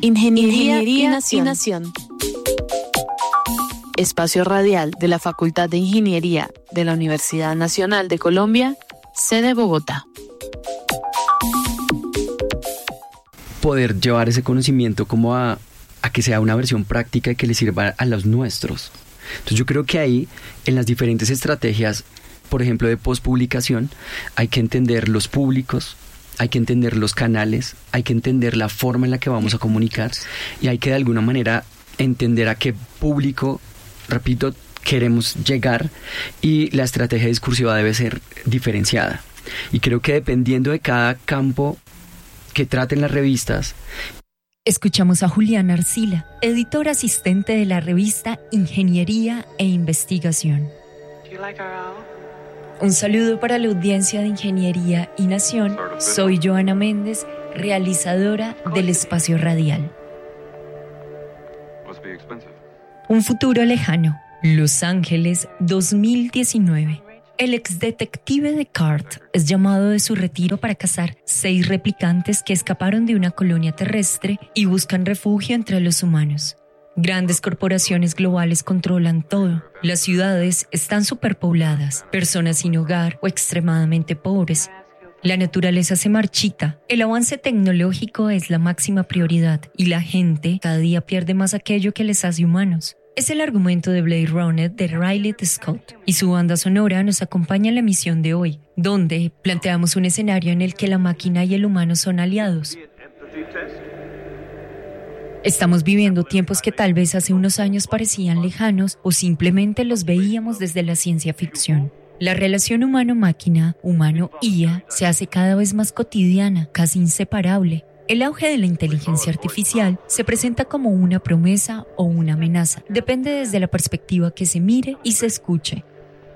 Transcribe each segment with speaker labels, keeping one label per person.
Speaker 1: Ingeniería y Nación. Espacio radial de la Facultad de Ingeniería de la Universidad Nacional de Colombia, sede Bogotá.
Speaker 2: Poder llevar ese conocimiento como a que sea una versión práctica y que le sirva a los nuestros. Entonces yo creo que ahí, en las diferentes estrategias, por ejemplo, de postpublicación, hay que entender los públicos, hay que entender los canales, hay que entender la forma en la que vamos a comunicar y hay que de alguna manera entender a qué público, repito, queremos llegar, y la estrategia discursiva debe ser diferenciada. Y creo que dependiendo de cada campo que traten las revistas.
Speaker 3: Escuchamos a Juliana Arcila, editora asistente de la revista Ingeniería e Investigación. Un saludo para la audiencia de Ingeniería y Nación. Soy Joana Méndez, realizadora del Espacio Radial. Un futuro lejano, Los Ángeles, 2019. El exdetective Descartes es llamado de su retiro para cazar 6 replicantes que escaparon de una colonia terrestre y buscan refugio entre los humanos. Grandes corporaciones globales controlan todo. Las ciudades están superpobladas, personas sin hogar o extremadamente pobres. La naturaleza se marchita, el avance tecnológico es la máxima prioridad y la gente cada día pierde más aquello que les hace humanos. Es el argumento de Blade Runner de Ridley Scott y su banda sonora nos acompaña en la emisión de hoy, donde planteamos un escenario en el que la máquina y el humano son aliados. Estamos viviendo tiempos que tal vez hace unos años parecían lejanos o simplemente los veíamos desde la ciencia ficción. La relación humano-máquina, humano-IA, se hace cada vez más cotidiana, casi inseparable. El auge de la inteligencia artificial se presenta como una promesa o una amenaza. Depende desde la perspectiva que se mire y se escuche.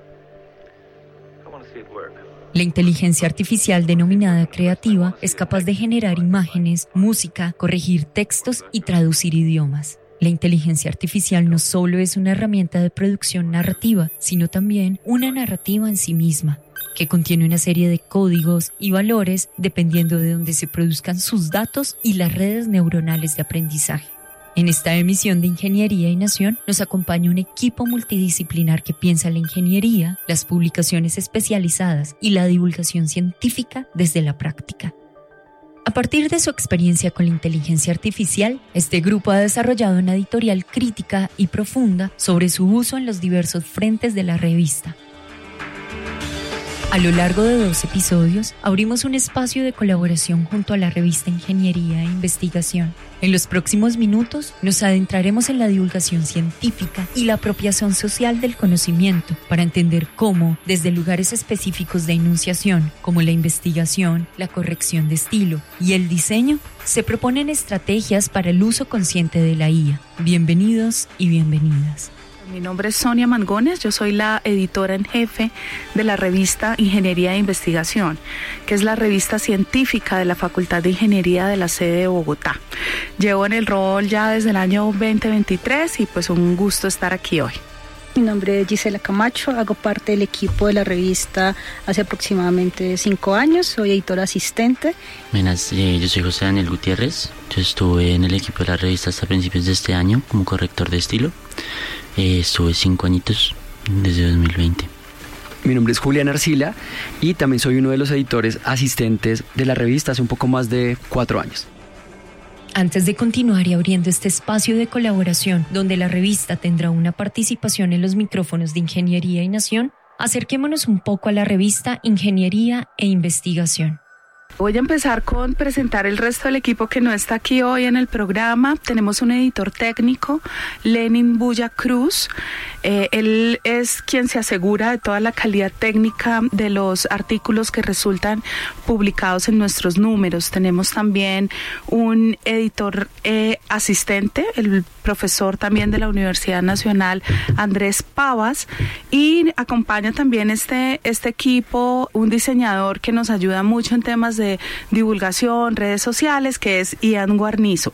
Speaker 3: La inteligencia artificial denominada creativa es capaz de generar imágenes, música, corregir textos y traducir idiomas. La inteligencia artificial no solo es una herramienta de producción narrativa, sino también una narrativa en sí misma, que contiene una serie de códigos y valores dependiendo de dónde se produzcan sus datos y las redes neuronales de aprendizaje. En esta emisión de Ingeniería y Nación nos acompaña un equipo multidisciplinar que piensa la ingeniería, las publicaciones especializadas y la divulgación científica desde la práctica. A partir de su experiencia con la inteligencia artificial, este grupo ha desarrollado una editorial crítica y profunda sobre su uso en los diversos frentes de la revista. A lo largo de 2 episodios, abrimos un espacio de colaboración junto a la revista Ingeniería e Investigación. En los próximos minutos, nos adentraremos en la divulgación científica y la apropiación social del conocimiento para entender cómo, desde lugares específicos de enunciación, como la investigación, la corrección de estilo y el diseño, se proponen estrategias para el uso consciente de la IA. Bienvenidos y bienvenidas.
Speaker 4: Mi nombre es Sonia Mangones, yo soy la editora en jefe de la revista Ingeniería e Investigación, que es la revista científica de la Facultad de Ingeniería de la sede de Bogotá. Llevo en el rol ya desde el año 2023 y pues un gusto estar aquí hoy.
Speaker 5: Mi nombre es Gisela Camacho, hago parte del equipo de la revista hace aproximadamente 5 años, soy editora asistente.
Speaker 6: Buenas, yo soy José Daniel Gutiérrez, yo estuve en el equipo de la revista hasta principios de este año como corrector de estilo. Estuve 5 añitos desde 2020.
Speaker 2: Mi nombre es Juliana Arcila y también soy uno de los editores asistentes de la revista hace un poco más de 4 años.
Speaker 3: Antes de continuar y abriendo este espacio de colaboración donde la revista tendrá una participación en los micrófonos de Ingeniería y Nación, acerquémonos un poco a la revista Ingeniería e Investigación.
Speaker 4: Voy a empezar con presentar el resto del equipo que no está aquí hoy en el programa. Tenemos un editor técnico, Lenin Bulla Cruz. Él es quien se asegura de toda la calidad técnica de los artículos que resultan publicados en nuestros números. Tenemos también un editor asistente, el profesor también de la Universidad Nacional, Andrés Pavas, y acompaña también este equipo un diseñador que nos ayuda mucho en temas de divulgación, redes sociales, que es Ian Guarnizo.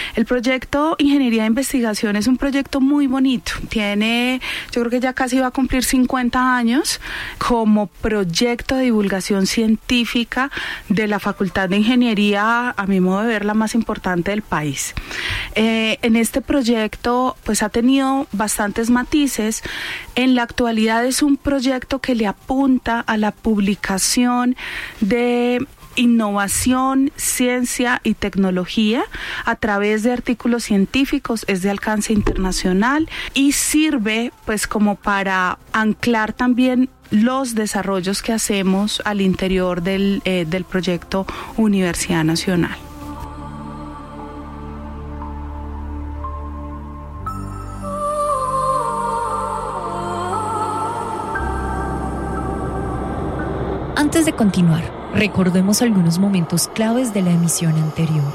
Speaker 4: El proyecto Ingeniería de Investigación es un proyecto muy bonito. Yo creo que ya casi va a cumplir 50 años como proyecto de divulgación científica de la Facultad de Ingeniería, a mi modo de ver, la más importante del país. En este proyecto pues ha tenido bastantes matices. En la actualidad es un proyecto que le apunta a la publicación de innovación, ciencia y tecnología a través de artículos científicos, es de alcance internacional y sirve pues como para anclar también los desarrollos que hacemos al interior del proyecto Universidad Nacional.
Speaker 3: Antes de continuar, recordemos algunos momentos claves de la emisión anterior.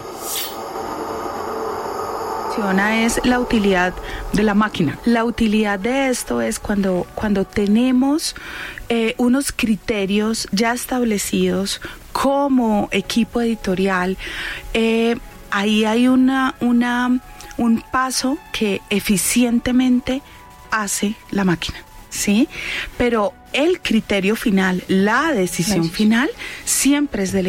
Speaker 4: Es la utilidad de la máquina. La utilidad de esto es cuando tenemos unos criterios ya establecidos como equipo editorial. Ahí hay un paso que eficientemente hace la máquina, ¿sí? Pero el criterio final, la decisión final, siempre es del